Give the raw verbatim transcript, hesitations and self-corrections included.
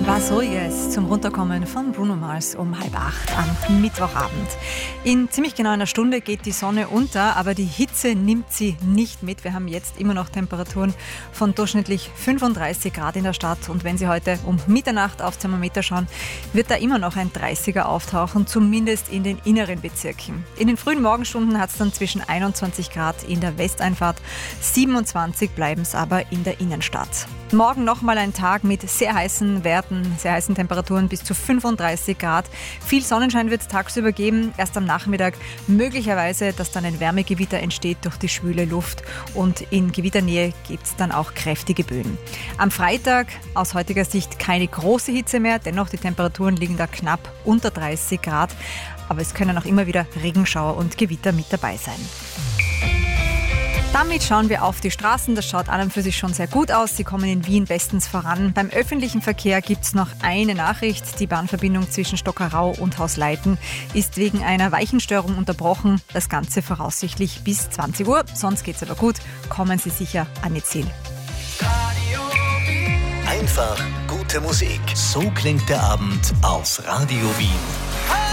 Was Ruhiges zum Runterkommen von Bruno Mars um halb acht am Mittwochabend. In ziemlich genau einer Stunde geht die Sonne unter, aber die Hitze nimmt sie nicht mit. Wir haben jetzt immer noch Temperaturen von durchschnittlich fünfunddreißig Grad in der Stadt. Und wenn Sie heute um Mitternacht aufs Thermometer schauen, wird da immer noch ein dreißiger auftauchen, zumindest in den inneren Bezirken. In den frühen Morgenstunden hat es dann zwischen einundzwanzig Grad in der Westeinfahrt, siebenundzwanzig bleiben es aber in der Innenstadt. Morgen nochmal ein Tag mit sehr heißen Werten, sehr heißen Temperaturen bis zu fünfunddreißig Grad. Viel Sonnenschein wird es tagsüber geben, erst am Nachmittag möglicherweise, dass dann ein Wärmegewitter entsteht durch die schwüle Luft und in Gewitternähe gibt es dann auch kräftige Böen. Am Freitag aus heutiger Sicht keine große Hitze mehr, dennoch die Temperaturen liegen da knapp unter dreißig Grad, aber es können auch immer wieder Regenschauer und Gewitter mit dabei sein. Damit schauen wir auf die Straßen. Das schaut an und für sich schon sehr gut aus. Sie kommen in Wien bestens voran. Beim öffentlichen Verkehr gibt es noch eine Nachricht. Die Bahnverbindung zwischen Stockerau und Hausleiten ist wegen einer Weichenstörung unterbrochen. Das Ganze voraussichtlich bis zwanzig Uhr. Sonst geht's aber gut. Kommen Sie sicher an Ihr Ziel. Einfach gute Musik. So klingt der Abend auf Radio Wien.